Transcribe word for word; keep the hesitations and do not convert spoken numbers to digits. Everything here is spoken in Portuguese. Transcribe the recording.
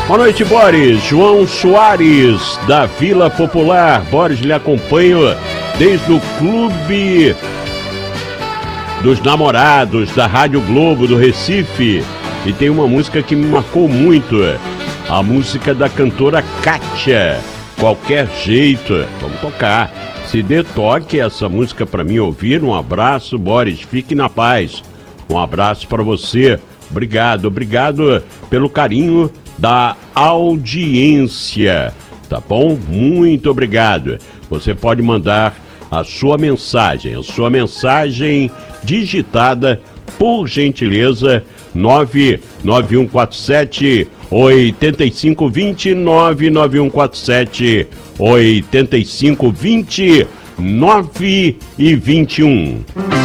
Boa noite, Boris. João Soares, da Vila Popular. Boris, lhe acompanho desde o Clube dos Namorados da Rádio Globo do Recife. E tem uma música que me marcou muito, a música da cantora Kátia, Qualquer Jeito. Vamos tocar. Se dê toque essa música para mim ouvir. Um abraço, Boris. Fique na paz. Um abraço para você. Obrigado, obrigado pelo carinho da audiência, tá bom? Muito obrigado. Você pode mandar a sua mensagem, a sua mensagem digitada, por gentileza, nove nove um quatro sete, oito cinco dois zero, nove nove um quatro sete, oito cinco dois zero, nove e vinte e um.